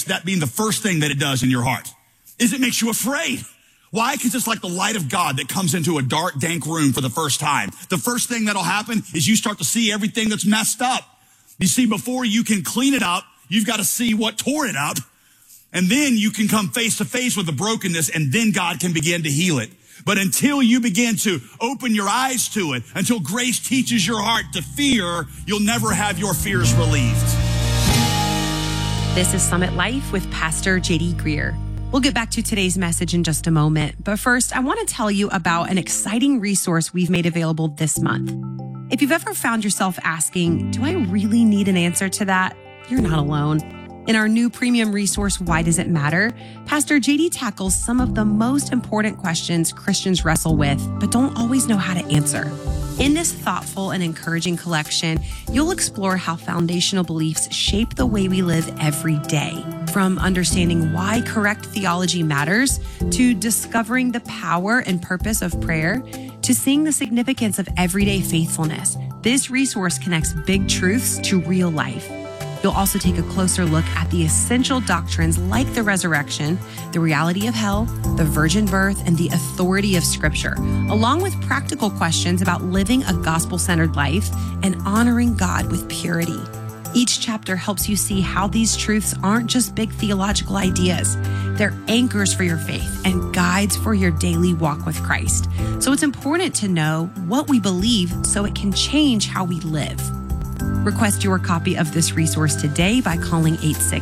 face that being the first thing that it does in your heart? Is it makes you afraid. Why? Because it's like the light of God that comes into a dark, dank room for the first time. The first thing that'll happen is you start to see everything that's messed up. You see, before you can clean it up, you've got to see what tore it up. And then you can come face to face with the brokenness, and then God can begin to heal it. But until you begin to open your eyes to it, until grace teaches your heart to fear, you'll never have your fears relieved. This is Summit Life with Pastor J.D. Greear. We'll get back to today's message in just a moment. But first, I want to tell you about an exciting resource we've made available this month. If you've ever found yourself asking, do I really need an answer to that? You're not alone. In our new premium resource, Why Does It Matter? Pastor JD tackles some of the most important questions Christians wrestle with, but don't always know how to answer. In this thoughtful and encouraging collection, you'll explore how foundational beliefs shape the way we live every day. From understanding why correct theology matters, to discovering the power and purpose of prayer, to seeing the significance of everyday faithfulness, this resource connects big truths to real life. You'll also take a closer look at the essential doctrines like the resurrection, the reality of hell, the virgin birth, and the authority of Scripture, along with practical questions about living a gospel-centered life and honoring God with purity. Each chapter helps you see how these truths aren't just big theological ideas. They're anchors for your faith and guides for your daily walk with Christ. So it's important to know what we believe so it can change how we live. Request your copy of this resource today by calling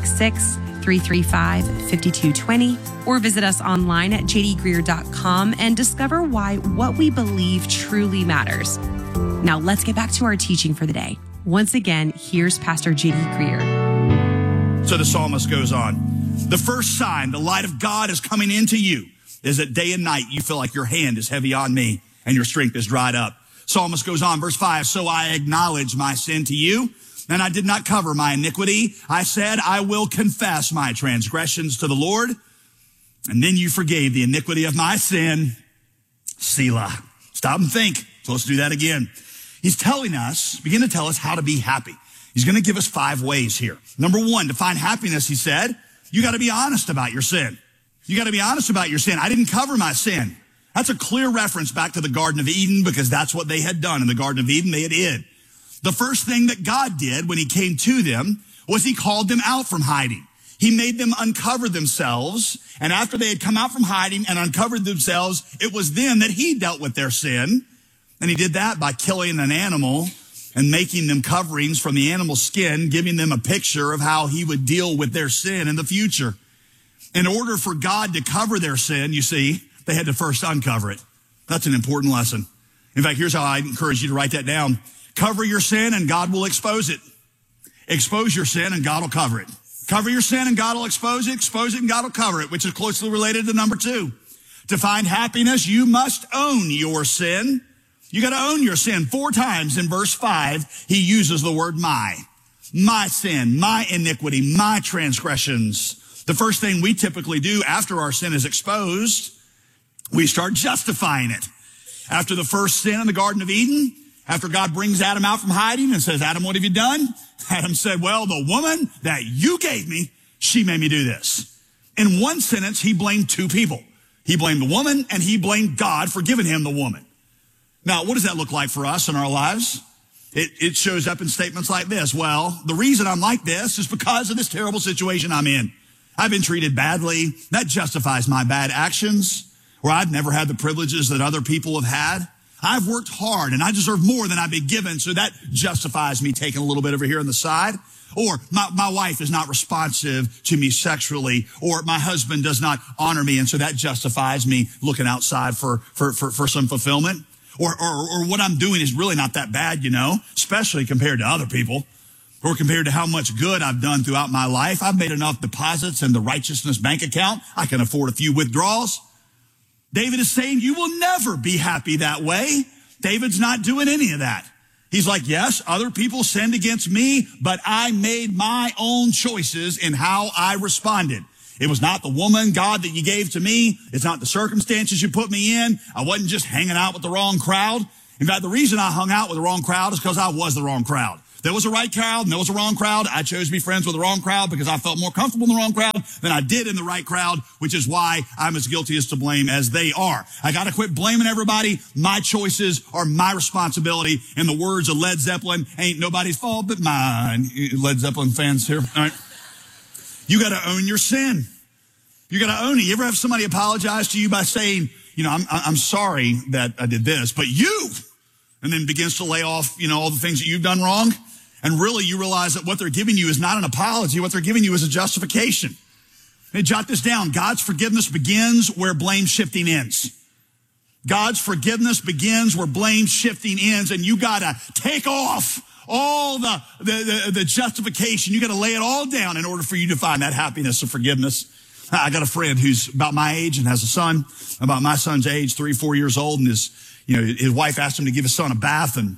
866-335-5220 or visit us online at jdgreear.com and discover why what we believe truly matters. Now let's get back to our teaching for the day. Once again, here's Pastor J.D. Greear. So the psalmist goes on. The first sign the light of God is coming into you is that day and night you feel like your hand is heavy on me and your strength is dried up. Psalmist goes on, verse 5, so I acknowledge my sin to you, and I did not cover my iniquity. I said, I will confess my transgressions to the Lord, and then you forgave the iniquity of my sin. Selah. Stop and think. So let's do that again. He's begin to tell us how to be happy. He's going to give us 5 ways here. Number 1, to find happiness, he said, you got to be honest about your sin. You got to be honest about your sin. I didn't cover my sin. That's a clear reference back to the Garden of Eden because that's what they had done in the Garden of Eden. They had hid. The first thing that God did when he came to them was he called them out from hiding. He made them uncover themselves. And after they had come out from hiding and uncovered themselves, it was then that he dealt with their sin. And he did that by killing an animal and making them coverings from the animal's skin, giving them a picture of how he would deal with their sin in the future. In order for God to cover their sin, you see, they had to first uncover it. That's an important lesson. In fact, here's how I encourage you to write that down. Cover your sin and God will expose it. Expose your sin and God will cover it. Cover your sin and God will expose it and God will cover it, which is closely related to number 2. To find happiness, you must own your sin. You got to own your sin. 4 times in verse 5, he uses the word my sin, my iniquity, my transgressions. The first thing we typically do after our sin is exposed, we start justifying it. After the first sin in the Garden of Eden, after God brings Adam out from hiding and says, Adam, what have you done? Adam said, well, the woman that you gave me, she made me do this. In one sentence, he blamed 2 people. He blamed the woman and he blamed God for giving him the woman. Now, what does that look like for us in our lives? It shows up in statements like this. Well, the reason I'm like this is because of this terrible situation I'm in. I've been treated badly. That justifies my bad actions. Or I've never had the privileges that other people have had. I've worked hard and I deserve more than I've been given. So that justifies me taking a little bit over here on the side. Or my wife is not responsive to me sexually. Or my husband does not honor me. And so that justifies me looking outside for some fulfillment. Or what I'm doing is really not that bad, especially compared to other people. Or compared to how much good I've done throughout my life. I've made enough deposits in the righteousness bank account. I can afford a few withdrawals. David is saying you will never be happy that way. David's not doing any of that. He's like, yes, other people sinned against me, but I made my own choices in how I responded. It was not the woman, God, that you gave to me. It's not the circumstances you put me in. I wasn't just hanging out with the wrong crowd. In fact, the reason I hung out with the wrong crowd is because I was the wrong crowd. There was a right crowd and there was a wrong crowd. I chose to be friends with the wrong crowd because I felt more comfortable in the wrong crowd than I did in the right crowd, which is why I'm as guilty as to blame as they are. I got to quit blaming everybody. My choices are my responsibility. In the words of Led Zeppelin, ain't nobody's fault but mine. Led Zeppelin fans here. All right. You got to own your sin. You got to own it. You ever have somebody apologize to you by saying, I'm sorry that I did this, but you, and then begins to lay off, all the things that you've done wrong. And really you realize that what they're giving you is not an apology. What they're giving you is a justification. Hey, jot this down. God's forgiveness begins where blame shifting ends. God's forgiveness begins where blame shifting ends, and you got to take off all the justification. You got to lay it all down in order for you to find that happiness of forgiveness. I got a friend who's about my age and has a son about my son's age, 3-4 years old, and his wife asked him to give his son a bath, and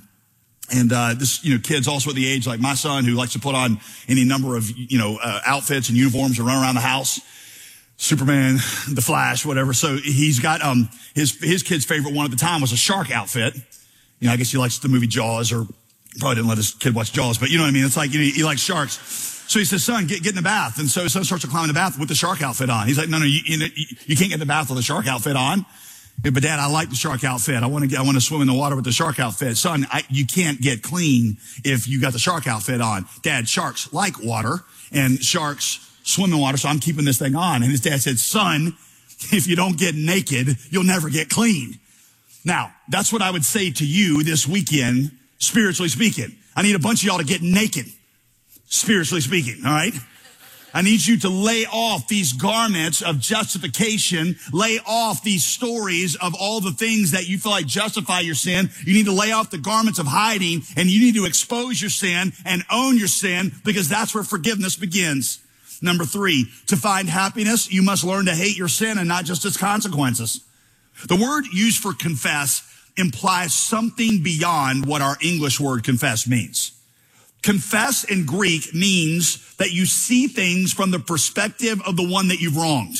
this kid's also at the age like my son, who likes to put on any number of outfits and uniforms and run around the house. Superman, the Flash, whatever. So he's got his kid's favorite one at the time was a shark outfit. I guess he likes the movie Jaws, or probably didn't let his kid watch Jaws, but you know what I mean. It's like he likes sharks. So he says, "Son, get in the bath." And so his son starts to climb in the bath with the shark outfit on. He's like, "No, you can't get in the bath with a shark outfit on." Yeah, but Dad, I like the shark outfit. I want to swim in the water with the shark outfit. Son, you can't get clean if you got the shark outfit on. Dad, sharks like water and sharks swim in water, so I'm keeping this thing on. And his dad said, "Son, if you don't get naked, you'll never get clean." Now, that's what I would say to you this weekend, spiritually speaking. I need a bunch of y'all to get naked, spiritually speaking, all right? I need you to lay off these garments of justification, lay off these stories of all the things that you feel like justify your sin. You need to lay off the garments of hiding, and you need to expose your sin and own your sin, because that's where forgiveness begins. Number 3, to find happiness, you must learn to hate your sin and not just its consequences. The word used for confess implies something beyond what our English word confess means. Confess in Greek means that you see things from the perspective of the one that you've wronged.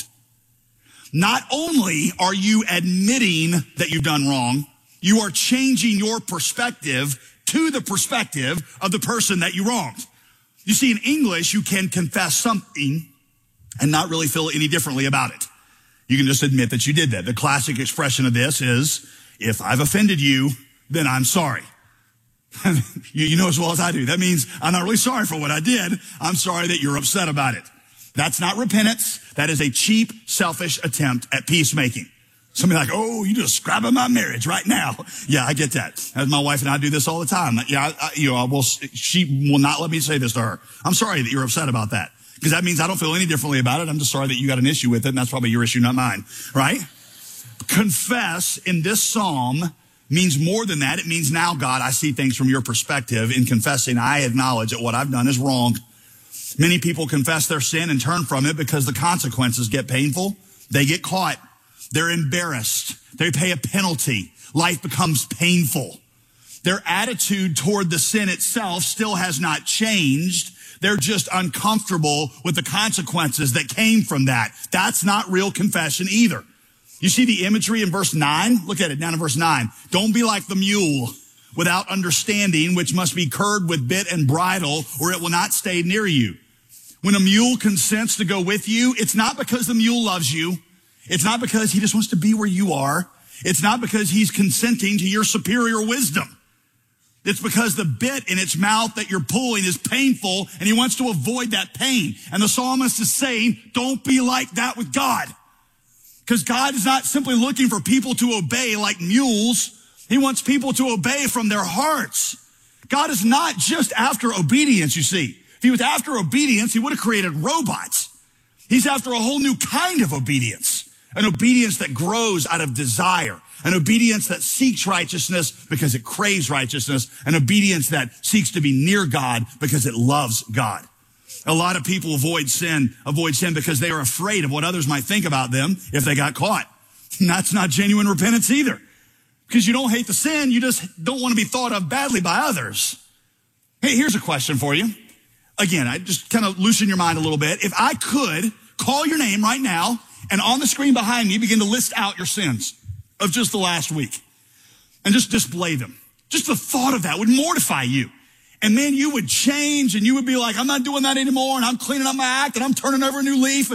Not only are you admitting that you've done wrong, you are changing your perspective to the perspective of the person that you wronged. You see, in English, you can confess something and not really feel any differently about it. You can just admit that you did that. The classic expression of this is, if I've offended you, then I'm sorry. You know as well as I do. That means I'm not really sorry for what I did. I'm sorry that you're upset about it. That's not repentance. That is a cheap, selfish attempt at peacemaking. Somebody like, "Oh, you just describing my marriage right now." Yeah, I get that. As my wife and I do this all the time. Yeah, she will not let me say this to her. "I'm sorry that you're upset about that." Because that means I don't feel any differently about it. I'm just sorry that you got an issue with it, and that's probably your issue, not mine. Right? Confess in this psalm means more than that. It means, now, God, I see things from your perspective. In confessing, I acknowledge that what I've done is wrong. Many people confess their sin and turn from it because the consequences get painful. They get caught. They're embarrassed. They pay a penalty. Life becomes painful. Their attitude toward the sin itself still has not changed. They're just uncomfortable with the consequences that came from that. That's not real confession either. You see the imagery in verse 9? Look at it down in verse 9. Don't be like the mule without understanding, which must be curbed with bit and bridle, or it will not stay near you. When a mule consents to go with you, it's not because the mule loves you. It's not because he just wants to be where you are. It's not because he's consenting to your superior wisdom. It's because the bit in its mouth that you're pulling is painful, and he wants to avoid that pain. And the psalmist is saying, don't be like that with God. Because God is not simply looking for people to obey like mules. He wants people to obey from their hearts. God is not just after obedience, you see. If he was after obedience, he would have created robots. He's after a whole new kind of obedience. An obedience that grows out of desire. An obedience that seeks righteousness because it craves righteousness. An obedience that seeks to be near God because it loves God. A lot of people avoid sin because they are afraid of what others might think about them if they got caught. And that's not genuine repentance either. Because you don't hate the sin, you just don't want to be thought of badly by others. Hey, here's a question for you. Again, I just kind of loosen your mind a little bit. If I could call your name right now, and on the screen behind me begin to list out your sins of just the last week, and just display them. Just the thought of that would mortify you. And man, you would change and you would be like, I'm not doing that anymore. And I'm cleaning up my act and I'm turning over a new leaf.